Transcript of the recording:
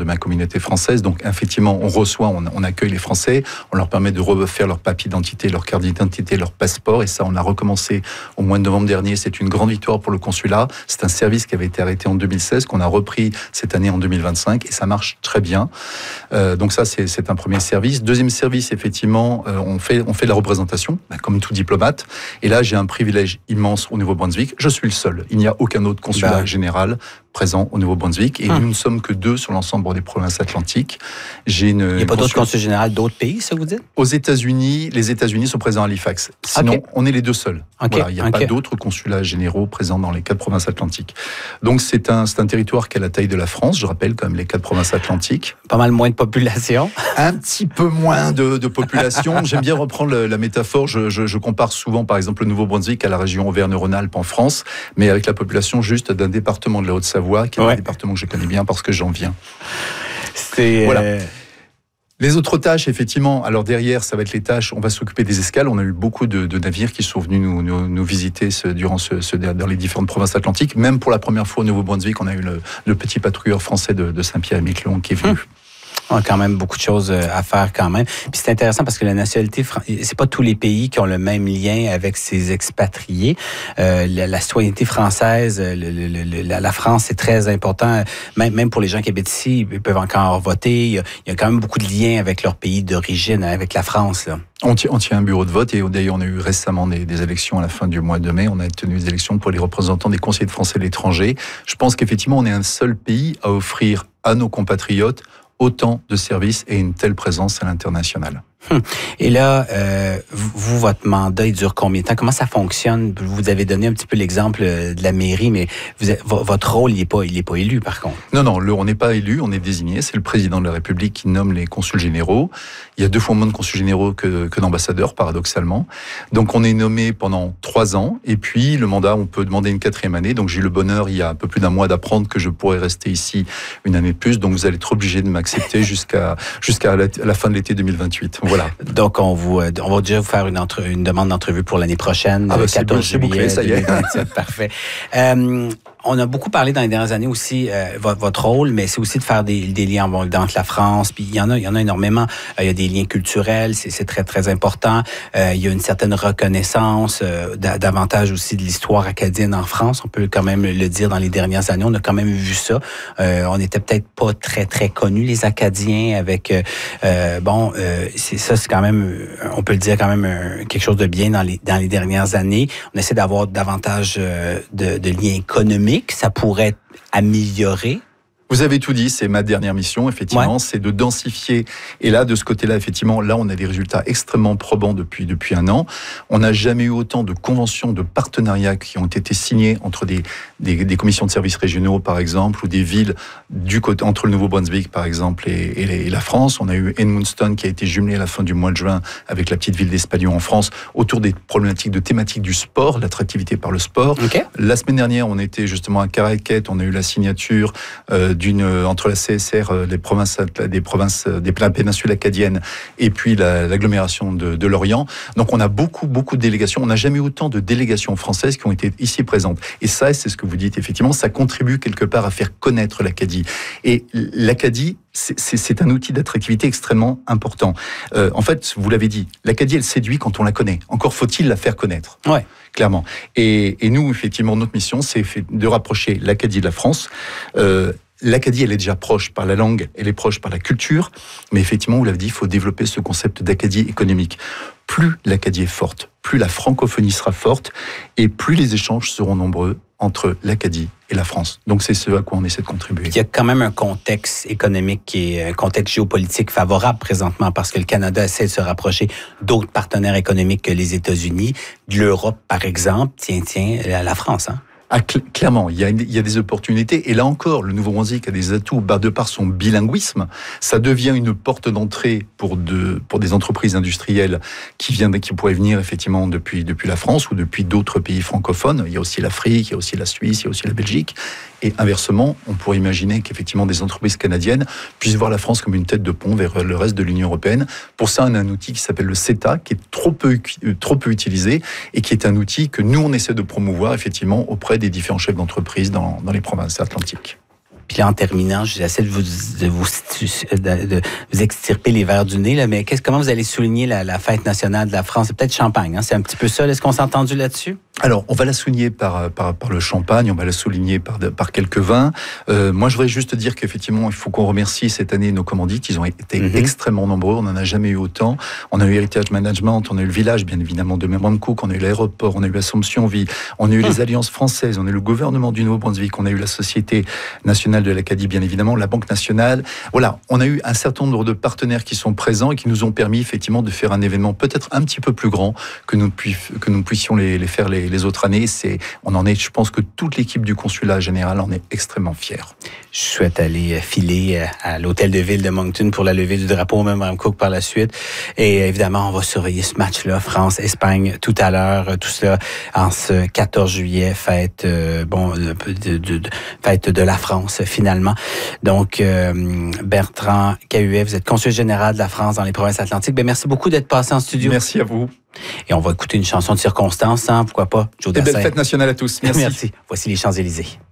de ma communauté française. Donc, effectivement, on reçoit, on accueille les Français, on leur permet de refaire leur papier d'identité, leur carte d'identité, leur passeport. Et ça, on a recommencé au mois de novembre dernier. C'est une grande victoire pour le consulat. C'est un service qui avait été arrêté en 2016, qu'on a repris cette année en 2025. Et ça marche très bien. Donc ça, c'est un premier service. Deuxième service, effectivement, on fait de la représentation, comme tout diplomate. Et là, j'ai un privilège immense au Nouveau-Brunswick. Je suis le seul. Il n'y a aucun autre consulat général présent au Nouveau-Brunswick. Et nous ne sommes que 2 sur l'ensemble des provinces atlantiques. Il n'y a pas d'autres consulats généraux d'autres pays, ça vous dites? Aux États-Unis, les États-Unis sont présents à Halifax. Sinon, on est les 2 seuls. Voilà, il n'y a pas d'autres consulats généraux présents dans les 4 provinces atlantiques. Donc, c'est un territoire qui a la taille de la France. Je rappelle quand même les 4 provinces atlantiques. Pas mal moins de population. Un petit peu moins de population. J'aime bien reprendre la métaphore. Je compare souvent, par exemple, le Nouveau-Brunswick à la région Auvergne-Rhône-Alpes en France, mais avec la population juste d'un département de la Haute-Savoie, qui est un département que je connais bien parce que j'en viens. Voilà. Les autres tâches, effectivement, alors derrière, ça va être les tâches, on va s'occuper des escales. On a eu beaucoup de navires qui sont venus nous visiter dans les différentes provinces atlantiques. Même pour la première fois au Nouveau-Brunswick, on a eu le petit patrouilleur français de Saint-Pierre-et-Miquelon qui est venu. On a quand même beaucoup de choses à faire quand même. Puis c'est intéressant parce que la nationalité, c'est pas tous les pays qui ont le même lien avec ces expatriés. La citoyenneté française, la France, c'est très important. Même pour les gens qui habitent ici, ils peuvent encore voter. Il y a quand même beaucoup de liens avec leur pays d'origine, avec la France, là. On tient un bureau de vote et d'ailleurs on a eu récemment des élections à la fin du mois de mai. On a tenu des élections pour les représentants des conseillers de Français de l'étranger. Je pense qu'effectivement on est un seul pays à offrir à nos compatriotes autant de services et une telle présence à l'international. Et là, vous, votre mandat, il dure combien de temps? Comment ça fonctionne? Vous avez donné un petit peu l'exemple de la mairie, mais votre rôle, il est pas élu, par contre. Non, on n'est pas élu, on est désigné. C'est le président de la République qui nomme les consuls généraux. Il y a 2 fois moins de consuls généraux que d'ambassadeurs, paradoxalement. Donc, on est nommé pendant 3 ans. Et puis, le mandat, on peut demander une 4e année. Donc, j'ai eu le bonheur, il y a un peu plus d'un mois, d'apprendre que je pourrais rester ici une année de plus. Donc, vous allez être obligé de m'accepter jusqu'à la fin de l'été 2028. Voilà. Donc, on va déjà vous faire une demande d'entrevue pour l'année prochaine, le 14 juillet 2027. Parfait. On a beaucoup parlé dans les dernières années aussi votre rôle, mais c'est aussi de faire des liens entre la France. Puis il y en a énormément. Il y a des liens culturels, c'est très très important. Il y a une certaine reconnaissance, davantage aussi de l'histoire acadienne en France. On peut quand même le dire. Dans les dernières années, on a quand même vu ça. On n'était peut-être pas très très connus les Acadiens avec c'est quand même, on peut le dire quand même quelque chose de bien dans les dernières années. On essaie d'avoir davantage de liens économiques. Ça pourrait améliorer. Vous avez tout dit, c'est ma dernière mission, effectivement, c'est de densifier. Et là, de ce côté-là, effectivement, là, on a des résultats extrêmement probants depuis 1 an. On n'a jamais eu autant de conventions, de partenariats qui ont été signés entre des commissions de services régionaux, par exemple, ou des villes entre le Nouveau-Brunswick, par exemple, et la France. On a eu Edmundston qui a été jumelé à la fin du mois de juin avec la petite ville d'Espalion en France, autour des problématiques de thématiques du sport, l'attractivité par le sport. Okay. La semaine dernière, on était justement à Caraquet, on a eu la signature entre la CSR, des péninsules acadiennes et puis l'agglomération de Lorient. Donc on a beaucoup de délégations. On n'a jamais eu autant de délégations françaises qui ont été ici présentes. Et ça, c'est ce que vous dites, effectivement, ça contribue quelque part à faire connaître l'Acadie. Et l'Acadie, c'est un outil d'attractivité extrêmement important. En fait, vous l'avez dit, l'Acadie, elle séduit quand on la connaît. Encore faut-il la faire connaître. Ouais. Clairement. Et nous, effectivement, notre mission, c'est de rapprocher l'Acadie de la France. L'Acadie, elle est déjà proche par la langue, elle est proche par la culture, mais effectivement, vous l'avez dit, il faut développer ce concept d'Acadie économique. Plus l'Acadie est forte, plus la francophonie sera forte, et plus les échanges seront nombreux entre l'Acadie et la France. Donc c'est ce à quoi on essaie de contribuer. Il y a quand même un contexte économique qui est un contexte géopolitique favorable présentement parce que le Canada essaie de se rapprocher d'autres partenaires économiques que les États-Unis, de l'Europe par exemple. Tiens, la France, hein? Ah, clairement, il y a des opportunités. Et là encore, le Nouveau-Brunswick a des atouts de par son bilinguisme. Ça devient une porte d'entrée pour des entreprises industrielles qui pourraient venir effectivement depuis la France ou depuis d'autres pays francophones. Il y a aussi l'Afrique, il y a aussi la Suisse, il y a aussi la Belgique. Et inversement, on pourrait imaginer qu'effectivement des entreprises canadiennes puissent voir la France comme une tête de pont vers le reste de l'Union européenne. Pour ça, on a un outil qui s'appelle le CETA, qui est trop peu utilisé et qui est un outil que nous, on essaie de promouvoir effectivement auprès des différents chefs d'entreprise dans les provinces atlantiques. Puis là, en terminant, j'essaie de vous extirper les verres du nez, là, mais comment vous allez souligner la fête nationale de la France? C'est peut-être champagne, hein? C'est un petit peu ça. Est-ce qu'on s'est entendu là-dessus? Alors, on va la souligner par le champagne, on va la souligner par quelques vins. Moi, je voudrais juste dire qu'effectivement, il faut qu'on remercie cette année nos commandites. Ils ont été extrêmement nombreux. On n'en a jamais eu autant. On a eu Heritage Management, on a eu le village, bien évidemment, de Memramcook, on a eu l'aéroport, on a eu Assomption Vie, on a eu les alliances françaises, on a eu le gouvernement du Nouveau-Brunswick, on a eu la Société nationale de l'Acadie, bien évidemment, la Banque nationale. Voilà, on a eu un certain nombre de partenaires qui sont présents et qui nous ont permis effectivement de faire un événement peut-être un petit peu plus grand que nous puissions les faire les autres années. Je pense que toute l'équipe du consulat général en est extrêmement fière. Je souhaite aller filer à l'hôtel de ville de Moncton pour la levée du drapeau au Memramcook par la suite. Et évidemment, on va surveiller ce match-là, France-Espagne, tout à l'heure. Tout cela en ce 14 juillet, fête fête de la France, finalement. Donc, Bertrand Cahuet, vous êtes consul général de la France dans les provinces atlantiques. Merci beaucoup d'être passé en studio. Merci à vous. Et on va écouter une chanson de circonstance, hein, pourquoi pas? Joe Dassin. Et belle fête nationale à tous. Merci. Merci. Voici les Champs-Élysées.